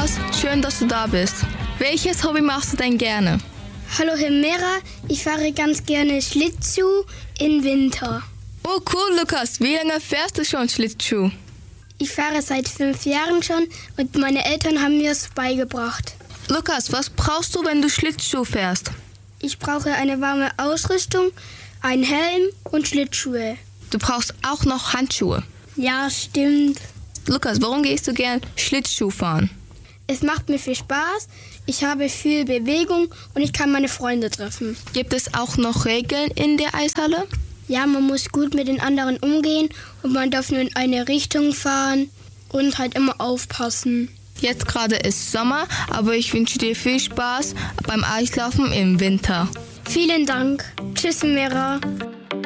Lukas, schön, dass du da bist. Welches Hobby machst du denn gerne? Hallo Himera, ich fahre ganz gerne Schlittschuh im Winter. Oh cool, Lukas, wie lange fährst du schon Schlittschuh? Ich fahre seit 5 Jahren schon und meine Eltern haben mir es beigebracht. Lukas, was brauchst du, wenn du Schlittschuh fährst? Ich brauche eine warme Ausrüstung, einen Helm und Schlittschuhe. Du brauchst auch noch Handschuhe. Ja, stimmt. Lukas, warum gehst du gern Schlittschuh fahren? Es macht mir viel Spaß, ich habe viel Bewegung und ich kann meine Freunde treffen. Gibt es auch noch Regeln in der Eishalle? Ja, man muss gut mit den anderen umgehen und man darf nur in eine Richtung fahren und halt immer aufpassen. Jetzt gerade ist Sommer, aber ich wünsche dir viel Spaß beim Eislaufen im Winter. Vielen Dank. Tschüss, Mera.